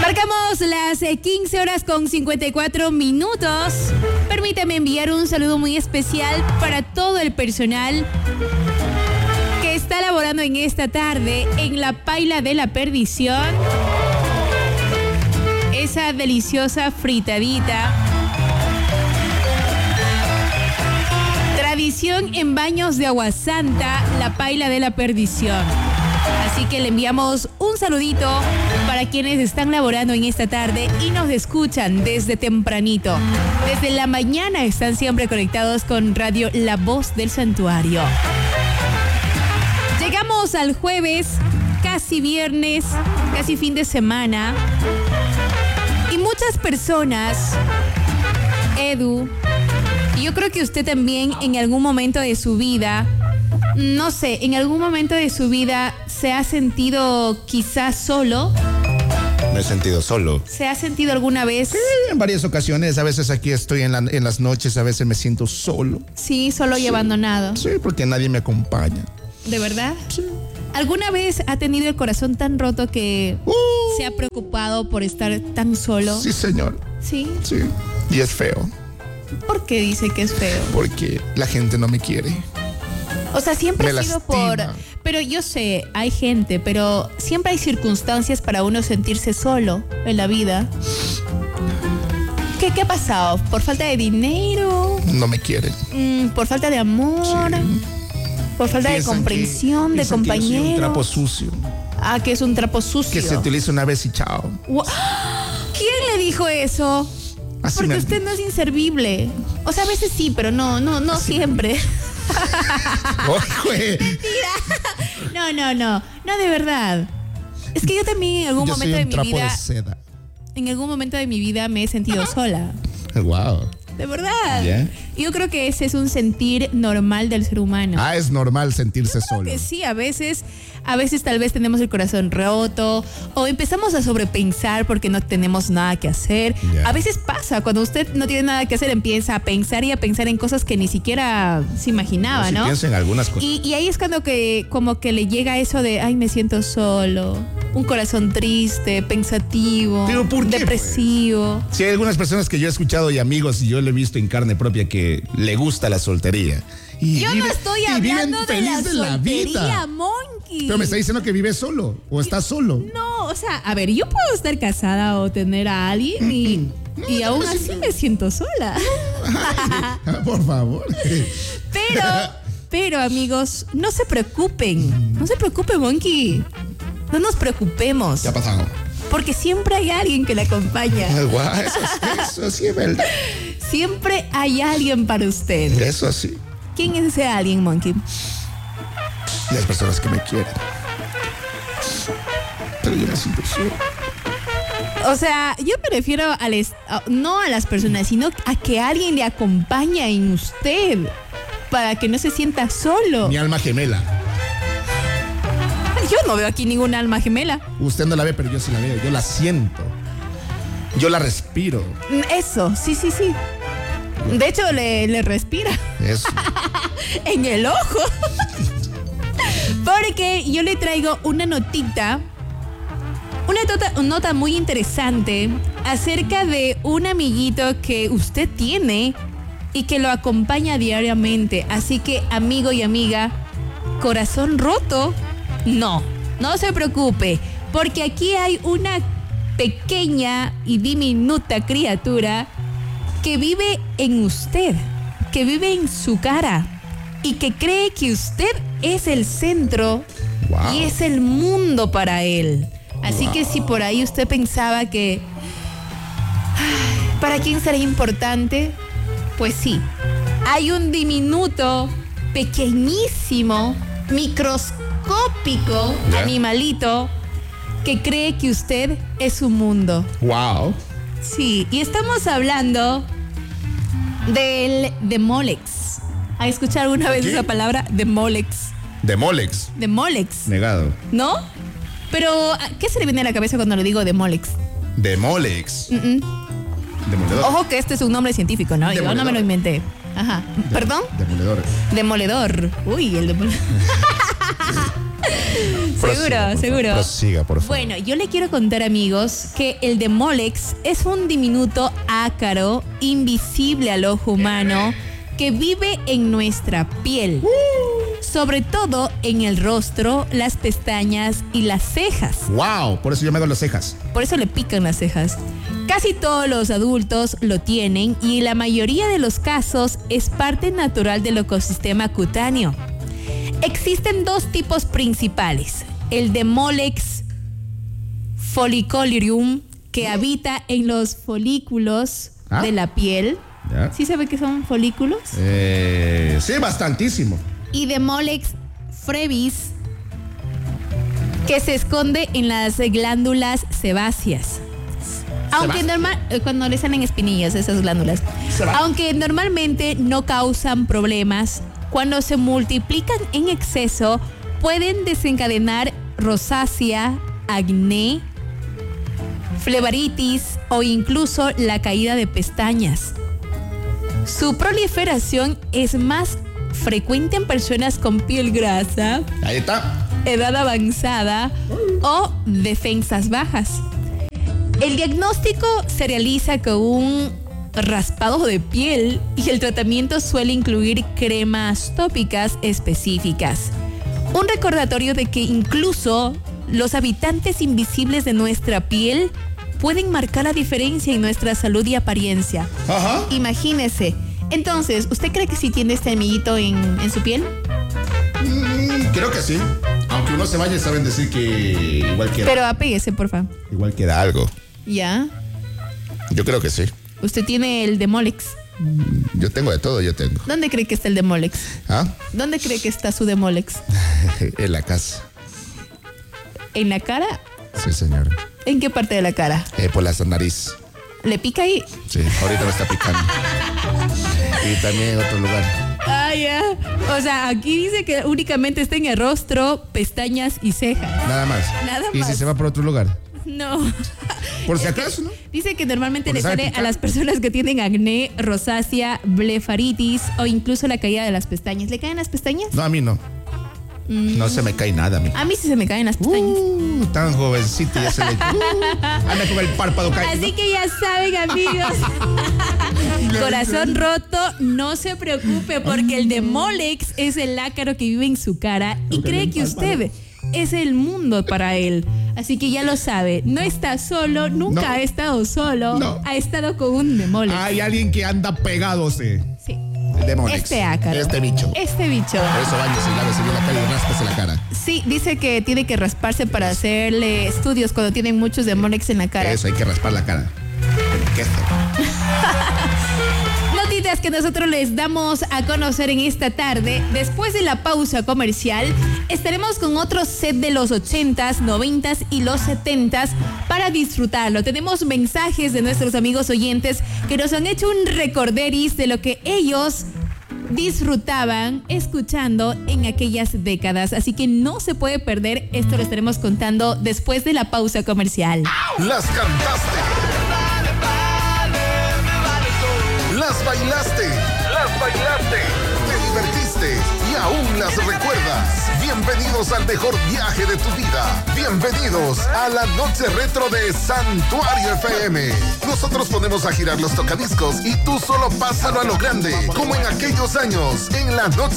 Marcamos las 15 horas con 54 minutos. Permítame enviar un saludo muy especial para todo el personal que está laborando en esta tarde en la Paila de la Perdición. Esa deliciosa fritadita. Tradición en baños de Agua Santa, la Paila de la Perdición. Así que le enviamos un saludito para quienes están laborando en esta tarde y nos escuchan desde tempranito. Desde la mañana están siempre conectados con Radio La Voz del Santuario. Llegamos al jueves, casi viernes, casi fin de semana. Y muchas personas, Edu, y yo creo que usted también en algún momento de su vida, no sé, en algún momento de su vida se ha sentido quizás solo. Me he sentido solo. ¿Se ha sentido alguna vez? Sí, en varias ocasiones. A veces aquí estoy en las noches, a veces me siento solo. Sí, solo y abandonado. Sí, porque nadie me acompaña. ¿De verdad? Sí. ¿Alguna vez ha tenido el corazón tan roto que se ha preocupado por estar tan solo? Sí, señor. ¿Sí? Sí. Y es feo. ¿Por qué dice que es feo? Porque la gente no me quiere. O sea, siempre me ha sido lastima. Pero yo sé, hay gente, pero siempre hay circunstancias para uno sentirse solo en la vida. ¿Qué ha pasado? ¿Por falta de dinero? No me quieren. ¿Por falta de amor? Sí. ¿Por falta de comprensión, de compañeros? Que yo soy un trapo sucio. Ah, que es un trapo sucio. Que se utiliza una vez y chao. ¿Quién le dijo eso? Así porque usted no es inservible. O sea, a veces sí, pero no siempre. Mentira. No, de verdad. Es que yo también en algún momento de mi vida. De seda. En algún momento de mi vida me he sentido sola. Wow. De verdad. Yeah. Yo creo que ese es un sentir normal del ser humano. Ah, es normal sentirse solo. Que sí, a veces tal vez tenemos el corazón roto o empezamos a sobrepensar porque no tenemos nada que hacer. Yeah. A veces pasa, cuando usted no tiene nada que hacer, empieza a pensar y a pensar en cosas que ni siquiera se imaginaba, ¿no? Piensa en algunas cosas. Y ahí es cuando como que le llega eso de, ay, me siento solo, un corazón triste, pensativo, ¿Pero por qué, depresivo. Pues? Sí, hay algunas personas que yo he escuchado y amigos y yo lo he visto en carne propia que le gusta la soltería. Yo no estoy hablando de la soltería, Monkey. Pero me está diciendo que vive solo o está solo. No, o sea, a ver, yo puedo estar casada o tener a alguien y aún así me siento sola. Ay, por favor. Pero amigos, no se preocupen. No se preocupe, Monkey. No nos preocupemos. ¿Qué ha pasado? Porque siempre hay alguien que le acompaña. Eso sí es verdad. Siempre hay alguien para usted. Eso sí. ¿Quién es ese alguien, Monkey? Las personas que me quieren. Pero yo me siento solo. O sea, yo me refiero no a las personas, sino a que alguien le acompaña en usted para que no se sienta solo. Mi alma gemela. Yo no veo aquí ninguna alma gemela. Usted no la ve, pero yo sí la veo. Yo la siento. Yo la respiro. Eso, sí. De hecho, le respira. Eso. En el ojo. Porque yo le traigo una notita. Una nota muy interesante acerca de un amiguito que usted tiene y que lo acompaña diariamente. Así que, amigo y amiga, corazón roto, no se preocupe, porque aquí hay una pequeña y diminuta criatura que vive en usted, que vive en su cara y que cree que usted es el centro. Wow. Y es el mundo para él. Así que si por ahí usted pensaba que ¿para quién será importante? Pues sí, hay un diminuto, pequeñísimo, microscópico animalito que cree que usted es su mundo. Wow. Sí, y estamos hablando del Demolex. ¿Ha escuchado alguna vez esa palabra? Demolex. Demolex. Demolex. Negado. ¿No? Pero, ¿qué se le viene a la cabeza cuando le digo Demolex? Demolex. Demoledor. Ojo que este es un nombre científico, ¿no? Yo no me lo inventé. Ajá. ¿Perdón? Demoledor. Demoledor. Uy, el demoledor. Seguro. Prosiga, por favor. Bueno, yo le quiero contar, amigos, que el Demolex es un diminuto ácaro invisible al ojo humano que vive en nuestra piel, sobre todo en el rostro, las pestañas y las cejas. ¡Wow! Por eso yo me hago las cejas. Por eso le pican las cejas. Casi todos los adultos lo tienen y en la mayoría de los casos es parte natural del ecosistema cutáneo. Existen dos tipos principales. El Demolex follicularium, que habita en los folículos de la piel. ¿Ya? ¿Sí sabe qué son folículos? Sí, bastantísimo. Y Demolex brevis, que se esconde en las glándulas sebáceas. Aunque cuando le salen espinillas esas glándulas. Aunque normalmente no causan problemas, cuando se multiplican en exceso pueden desencadenar rosácea, acné, flebaritis o incluso la caída de pestañas. Su proliferación es más frecuente en personas con piel grasa, Ahí está. edad avanzada o defensas bajas. El diagnóstico se realiza con un raspado de piel y el tratamiento suele incluir cremas tópicas específicas. Un recordatorio de que incluso los habitantes invisibles de nuestra piel pueden marcar la diferencia en nuestra salud y apariencia. Ajá. Imagínese. Entonces, ¿usted cree que sí tiene este amiguito en su piel? Creo que sí. Aunque uno se vaya, saben decir que igual queda. Pero apéguese, por favor. Igual queda algo. ¿Ya? Yo creo que sí. ¿Usted tiene el Demolex? Yo tengo de todo, yo tengo. ¿Dónde cree que está el Demolex? ¿Ah? ¿Dónde cree que está su Demolex? En la casa. ¿En la cara? Sí, señor. ¿En qué parte de la cara? Por la nariz. ¿Le pica ahí? Sí, ahorita me está picando. Y también en otro lugar. Ah, ya. O sea, aquí dice que únicamente está en el rostro, pestañas y cejas. Nada más. Nada ¿Y más. si se va por otro lugar? No. Por si acaso, ¿no? Dice que normalmente Porque le sabe sale picar. a las personas que tienen acné, rosácea, blefaritis o incluso la caída de las pestañas. ¿Le caen las pestañas? No, a mí no. No se me cae nada a mí. A mí sí se me caen las pestañas. Tan jovencito ya se le... anda con el párpado caído. Así que ya saben, amigos. Corazón roto, no se preocupe porque el Demolex es el ácaro que vive en su cara y cree que usted es el mundo para él. Así que ya lo sabe, no está solo, nunca No. ha estado solo, No. ha estado con un Demolex. Hay alguien que anda pegándose. Sí. El Demolex. Este ácaro. Este bicho. Este bicho. Por eso bañese y lávese bien la cara y ráspese la cara. Sí, dice que tiene que rasparse para hacerle estudios cuando tienen muchos Demolex en la cara. Eso, hay que raspar la cara. ¿Qué Noticias que nosotros les damos a conocer en esta tarde. Después de la pausa comercial, estaremos con otro set de los 80s, 90s y los 70s para disfrutarlo. Tenemos mensajes de nuestros amigos oyentes que nos han hecho un recorderis de lo que ellos disfrutaban escuchando en aquellas décadas. Así que no se puede perder. Esto lo estaremos contando después de la pausa comercial. Las cantaste. Las bailaste. Te divertiste y aún las recuerdas. Bienvenidos al mejor viaje de tu vida. Bienvenidos a la noche retro de Santuario FM. Nosotros ponemos a girar los tocadiscos y tú solo pásalo a lo grande, como en aquellos años, en la noche